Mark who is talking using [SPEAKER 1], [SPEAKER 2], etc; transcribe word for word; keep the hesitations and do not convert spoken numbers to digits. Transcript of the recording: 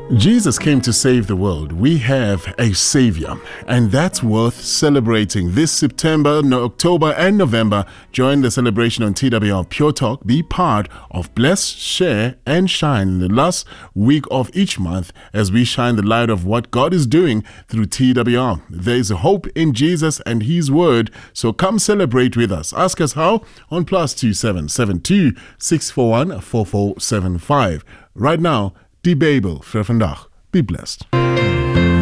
[SPEAKER 1] Jesus came to save the world. We have a Savior, and that's worth celebrating. This September, no, October, and November, join the celebration on T W R Pure Talk. Be part of Bless, Share, and Shine in the last week of each month as we shine the light of what God is doing through T W R. There is a hope in Jesus and His Word, so come celebrate with us. Ask us how on plus two seven seven two six four one four four seven five. Right now, die Bijbel voor vandaag. Be blessed.